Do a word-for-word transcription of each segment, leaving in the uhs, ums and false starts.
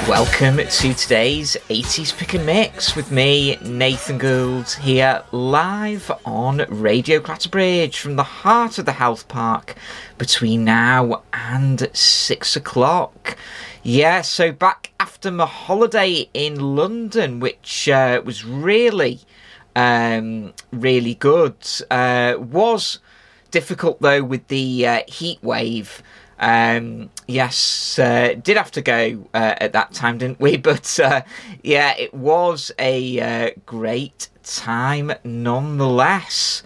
Welcome to today's eighties Pick and Mix with me, Nathan Gould, here live on Radio Clatterbridge from the heart of the health park between now and six o'clock. Yeah, so back after my holiday in London, which uh, was really, um, really good. Uh, was difficult though with the uh, heat wave. Um, yes, uh, did have to go uh, at that time, didn't we? But uh, yeah, it was a uh, great time nonetheless.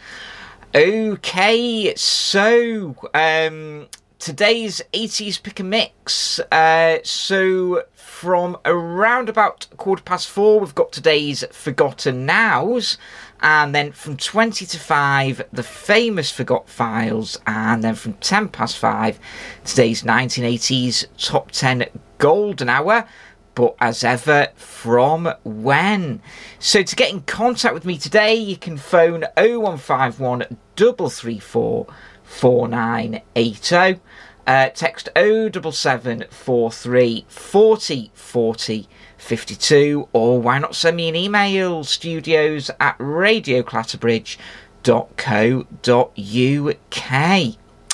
Okay, so um, today's eighties Pick and Mix. Uh, so from around about quarter past four, we've got today's Forgotten Nows. And then from twenty to five, the famous Forgot Files. And then from ten past five, today's nineteen eighties Top ten Golden Hour. But as ever, from when? So to get in contact with me today, you can phone oh one five one, three three four, four nine eight oh. Uh, text oh seven seven four three four oh four oh fifty-two, or why not send me an email, studios at radio clatterbridge dot co dot uk.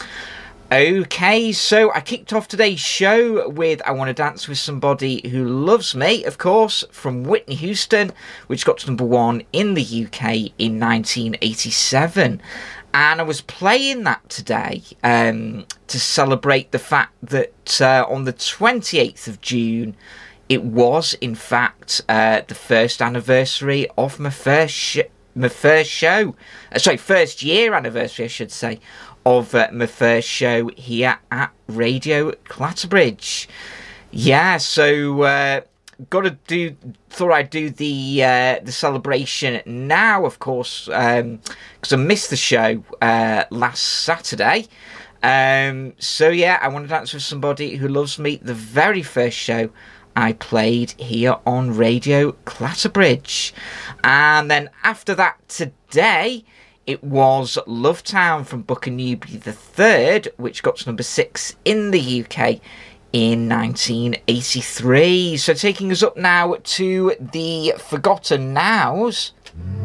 Okay, so I kicked off today's show with I Want to Dance with Somebody Who Loves Me, of course, from Whitney Houston, which got to number one in the U K in nineteen eighty-seven. And I was playing that today um, to celebrate the fact that uh, on the twenty-eighth of June, it was, in fact, uh, the first anniversary of my first sh- my first show. Uh, sorry, first year anniversary, I should say, of uh, my first show here at Radio Clatterbridge. Yeah, so uh, got to do. Thought I'd do the uh, the celebration now, of course, because um, I missed the show uh, last Saturday. Um, so yeah, I Want to Dance with Somebody Who Loves Me, the very first show I played here on Radio Clatterbridge. And then after that today, it was Love Town from Booker Newberry the third, which got to number six in the U K in nineteen eighty-three. So taking us up now to the Forgotten Nows.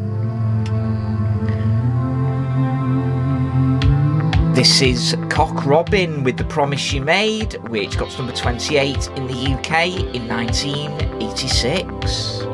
This is Cock Robin with The Promise You Made, which got to number twenty-eight in the U K in nineteen eighty-six.